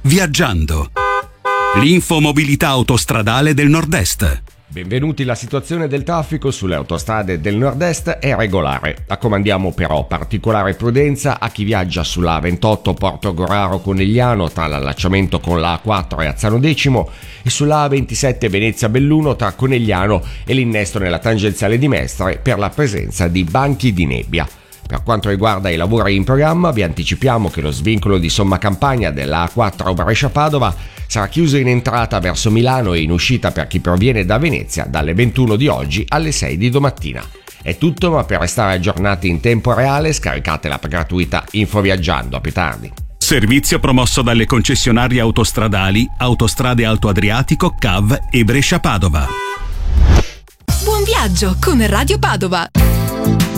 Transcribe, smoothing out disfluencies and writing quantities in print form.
Viaggiando. L'infomobilità autostradale del Nord-Est. Benvenuti. La situazione del traffico sulle autostrade del Nord-Est è regolare. Raccomandiamo però particolare prudenza a chi viaggia sulla A28 Portogoraro-Conegliano tra l'allacciamento con la A4 e Azzano Decimo e sulla A27 Venezia-Belluno tra Conegliano e l'innesto nella tangenziale di Mestre per la presenza di banchi di nebbia. Per quanto riguarda i lavori in programma, vi anticipiamo che lo svincolo di Somma Campagna della A4 Brescia-Padova sarà chiuso in entrata verso Milano e in uscita per chi proviene da Venezia dalle 21 di oggi alle 6 di domattina. È tutto, ma per restare aggiornati in tempo reale scaricate l'app gratuita Infoviaggiando. A più tardi. Servizio promosso dalle concessionarie autostradali Autostrade Alto Adriatico, CAV e Brescia-Padova. Buon viaggio con Radio Padova.